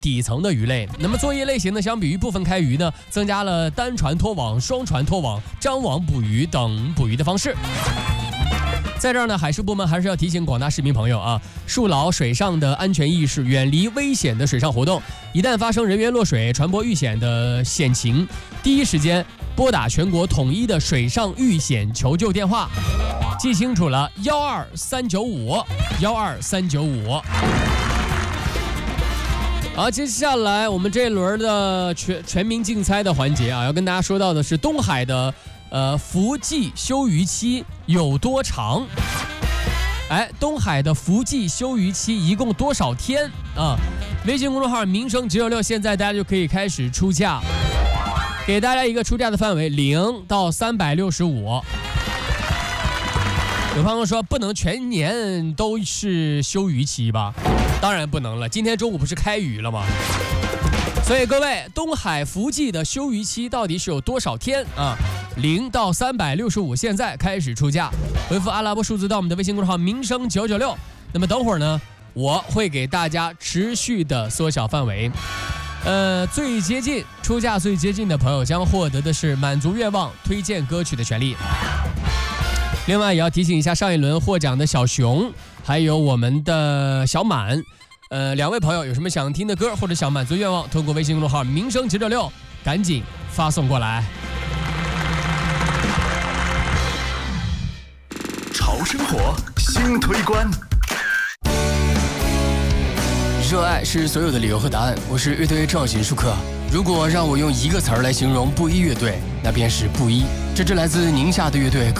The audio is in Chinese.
底层的鱼类。那么作业类型呢，相比于部分开渔呢，增加了单船拖网、双船拖网、张网捕鱼等捕鱼的方式。在这儿呢，海事部门还是要提醒广大市民朋友啊，树牢水上的安全意识，远离危险的水上活动。一旦发生人员落水、船舶遇险的险情，第一时间拨打全国统一的水上遇险求救电话，记清楚了，12395。好，接下来我们这一轮的全民竞猜的环节啊，要跟大家说到的是东海的伏季休渔期有多长？东海的伏季休渔期一共多少天啊？微信公众号民生996，现在大家就可以开始出价，给大家一个出价的范围0到365。有朋友说不能全年都是休渔期吧？当然不能了，今天中午不是开渔了吗？所以各位，东海伏季的休渔期到底是有多少天啊？0到365，现在开始出价，回复阿拉伯数字到我们的微信公众号民生996。那么等会儿呢，我会给大家持续的缩小范围。出价最接近的朋友将获得的是满足愿望推荐歌曲的权利。另外也要提醒一下上一轮获奖的小熊，还有我们的小满，两位朋友有什么想听的歌或者想满足愿望，通过微信公众号民生996赶紧发送过来。 潮生活新推关， 热爱是所有的理由和答案。我是乐队赵锦舒克。如果让我用一个词儿来形容布衣乐队，那便是布衣。这支来自宁夏的乐队